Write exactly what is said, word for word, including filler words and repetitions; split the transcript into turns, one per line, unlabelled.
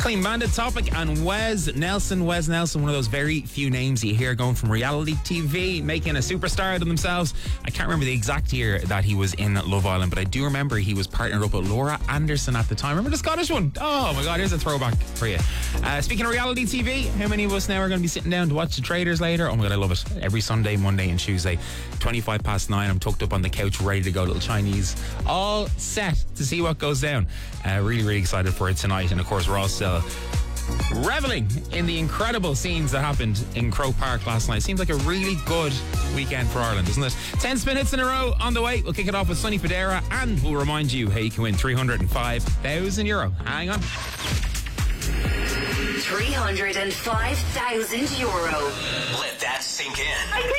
Clean Bandit topic, and Wes Nelson. Wes Nelson, one of those very few names you hear going from reality T V, making a superstar out of themselves. I can't remember the exact year that he was in Love Island, but I do remember he was partnered up with Laura Anderson at the time. Remember the Scottish one? Oh my God, here's a throwback for you. Uh, speaking of reality T V, how many of us now are going to be sitting down to watch The Traitors later? Oh my God, I love it. Every Sunday, Monday and Tuesday, twenty-five past nine, I'm tucked up on the couch, ready to go, little Chinese, all set to see what goes down. Uh, really, really excited for it tonight. And of course, we're all still reveling in the incredible scenes that happened in Croke Park last night. Seems like a really good weekend for Ireland, doesn't it? ten spin hits in a row on the way. We'll kick it off with Sonny Fodera, and we'll remind you how you can win three hundred five thousand euro. Hang on.
three hundred five thousand euro.
Let that sink in.
I